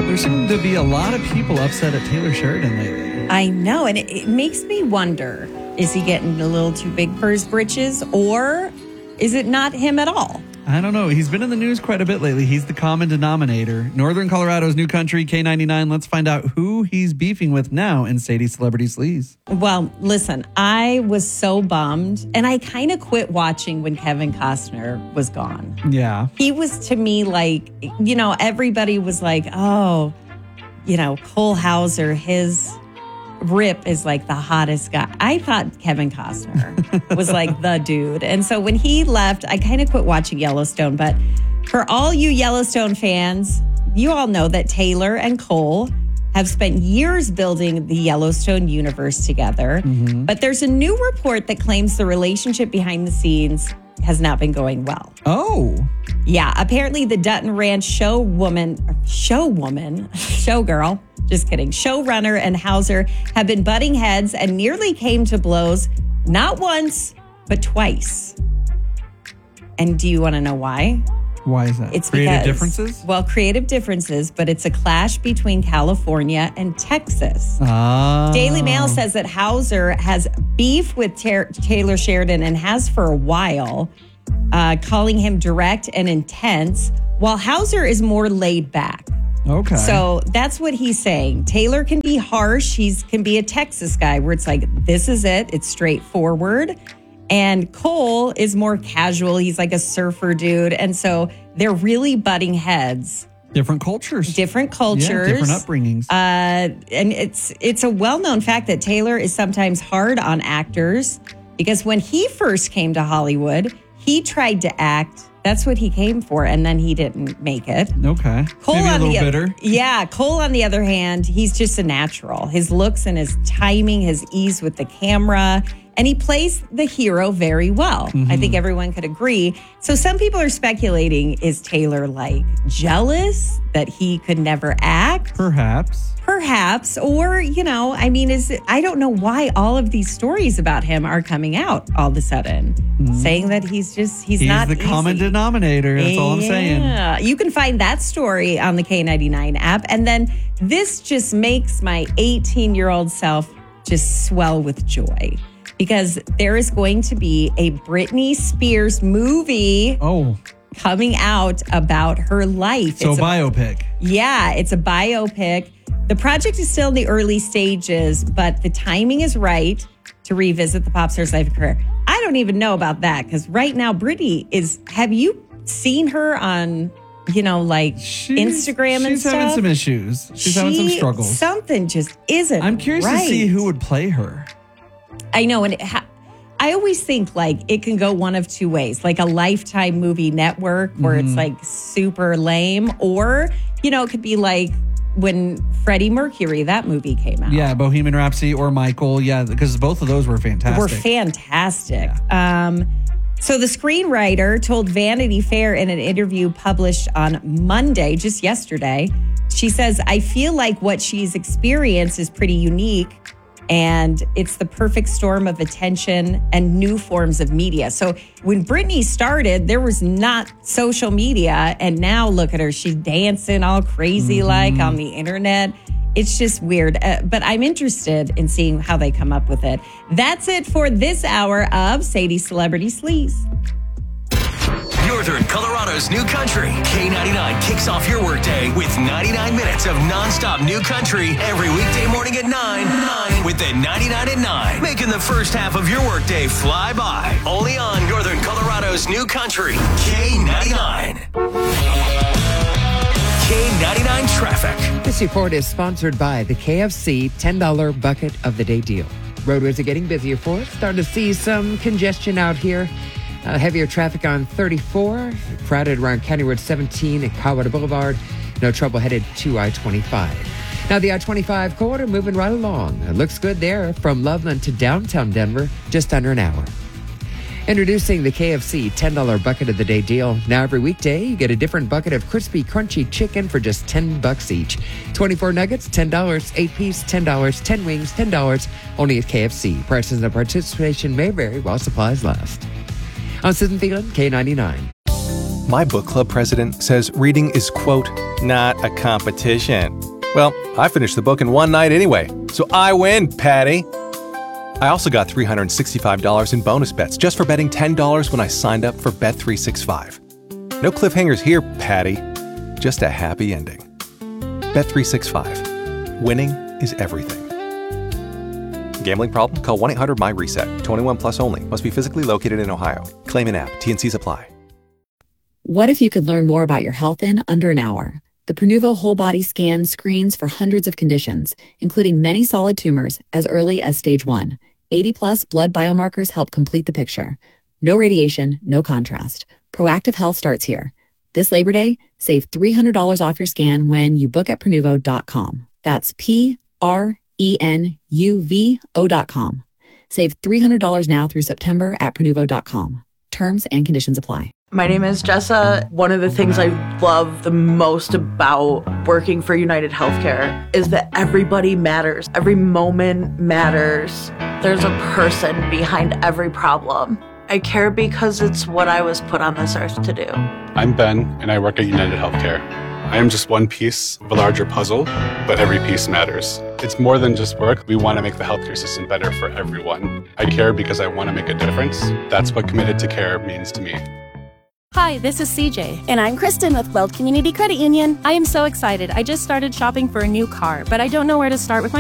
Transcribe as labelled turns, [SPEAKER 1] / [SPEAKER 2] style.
[SPEAKER 1] There seem to be a lot of people upset at Taylor Sheridan lately.
[SPEAKER 2] I know, and it makes me wonder, is he getting a little too big for his britches, or is it not him at all?
[SPEAKER 1] I don't know. He's been in the news quite a bit lately. He's the common denominator. Northern Colorado's new country, K99. Let's find out who he's beefing with now in Sadie Celebrity Sleaze.
[SPEAKER 2] Well, listen, I was so bummed, and I kind of quit watching when Kevin Costner was gone.
[SPEAKER 1] Yeah.
[SPEAKER 2] He was, to me, like, everybody was like, oh, Cole Hauser, his Rip is like the hottest guy. I thought Kevin Costner was like the dude. And so when he left, I kind of quit watching Yellowstone. But for all you Yellowstone fans, you all know that Taylor and Cole have spent years building the Yellowstone universe together. Mm-hmm. But there's a new report that claims the relationship behind the scenes has not been going well.
[SPEAKER 1] Oh.
[SPEAKER 2] Yeah, apparently the Dutton Ranch showgirl, just kidding, showrunner and Hauser have been butting heads and nearly came to blows, not once, but twice. And do you want to know why?
[SPEAKER 1] Why is that?
[SPEAKER 2] It's
[SPEAKER 1] creative differences?
[SPEAKER 2] Well, creative differences, but it's a clash between California and Texas.
[SPEAKER 1] Oh.
[SPEAKER 2] Daily Mail says that Hauser has beef with Taylor Sheridan and has for a while, calling him direct and intense, while Hauser is more laid back.
[SPEAKER 1] Okay.
[SPEAKER 2] So that's what he's saying. Taylor can be harsh. He can be a Texas guy where it's like, this is it. It's straightforward. And Cole is more casual. He's like a surfer dude. And so they're really butting heads.
[SPEAKER 1] Different cultures.
[SPEAKER 2] Yeah, different
[SPEAKER 1] upbringings.
[SPEAKER 2] And it's a well-known fact that Taylor is sometimes hard on actors because when he first came to Hollywood, he tried to act. That's what he came for, and then he didn't make it.
[SPEAKER 1] Okay.
[SPEAKER 2] Cole
[SPEAKER 1] maybe a little bitter.
[SPEAKER 2] Yeah, Cole, on the other hand, he's just a natural. His looks and his timing, his ease with the camera, and he plays the hero very well. Mm-hmm. I think everyone could agree. So some people are speculating, is Taylor like jealous that he could never act?
[SPEAKER 1] Perhaps.
[SPEAKER 2] Or, I don't know why all of these stories about him are coming out all of a sudden, saying that he's not
[SPEAKER 1] the
[SPEAKER 2] easy.
[SPEAKER 1] Common denominator. That's all I'm saying.
[SPEAKER 2] Yeah, you can find that story on the K99 app. And then this just makes my 18-year-old self just swell with joy because there is going to be a Britney Spears movie coming out about her life.
[SPEAKER 1] So biopic.
[SPEAKER 2] Yeah, it's a biopic. The project is still in the early stages, but the timing is right to revisit the pop star's life and career. I don't even know about that because right now Britney have you seen her on, Instagram and stuff?
[SPEAKER 1] She's having some issues. She's having some struggles.
[SPEAKER 2] Something just isn't
[SPEAKER 1] I'm curious
[SPEAKER 2] right.
[SPEAKER 1] to see who would play her.
[SPEAKER 2] I know, and I always think it can go one of two ways, like a Lifetime movie network where it's like super lame, or, it could be like when Freddie Mercury, that movie came out.
[SPEAKER 1] Yeah, Bohemian Rhapsody or Michael. Yeah, because both of those were fantastic.
[SPEAKER 2] Yeah. So the screenwriter told Vanity Fair in an interview published on Monday, just yesterday, she says, I feel like what she's experienced is pretty unique. And it's the perfect storm of attention and new forms of media. So when Britney started, there was not social media. And now look at her. She's dancing all crazy like on the internet. It's just weird. But I'm interested in seeing how they come up with it. That's it for this hour of Sadie Celebrity Sleaze.
[SPEAKER 3] Northern Colorado's new country. K99 kicks off your workday with 99 minutes of nonstop new country every weekday morning at 9 with the 99 at 9. Making the first half of your workday fly by. Only on Northern Colorado's new country. K99. K99 traffic.
[SPEAKER 4] This report is sponsored by the KFC $10 Bucket of the Day deal. Roadways are getting busier for us. Starting to see some congestion out here. Heavier traffic on 34, crowded around County Road 17 and Colorado Boulevard. No trouble headed to I-25. Now the I-25 corridor moving right along. It looks good there from Loveland to downtown Denver, just under an hour. Introducing the KFC $10 Bucket of the Day deal. Now every weekday, you get a different bucket of crispy, crunchy chicken for just $10 each. 24 nuggets, $10, 8 piece, $10, 10 wings, $10, only at KFC. Prices and participation may vary while supplies last. I'm Susan Thielen, K99.
[SPEAKER 5] My book club president says reading is, quote, not a competition. Well, I finished the book in one night anyway, so I win, Patty. I also got $365 in bonus bets just for betting $10 when I signed up for Bet365. No cliffhangers here, Patty. Just a happy ending. Bet365. Winning is everything. Gambling problem? Call 1-800-MY-RESET. 21 plus only. Must be physically located in Ohio. Claim in app. T&Cs apply.
[SPEAKER 6] What if you could learn more about your health in under an hour? The Prenuvo Whole Body Scan screens for hundreds of conditions, including many solid tumors as early as stage 1. 80-plus blood biomarkers help complete the picture. No radiation, no contrast. Proactive health starts here. This Labor Day, save $300 off your scan when you book at Prenuvo.com. That's Prenuvo.com. Save $300 now through September at Prenuvo.com. Terms and conditions apply.
[SPEAKER 7] My name is Jessa. One of the things I love the most about working for United Healthcare is that everybody matters. Every moment matters. There's a person behind every problem. I care because it's what I was put on this earth to do.
[SPEAKER 8] I'm Ben, and I work at United Healthcare. I am just one piece of a larger puzzle, but every piece matters. It's more than just work. We want to make the healthcare system better for everyone. I care because I want to make a difference. That's what Committed to Care means to me.
[SPEAKER 9] Hi, this is CJ.
[SPEAKER 10] And I'm Kristen with Weld Community Credit Union.
[SPEAKER 9] I am so excited. I just started shopping for a new car, but I don't know where to start with my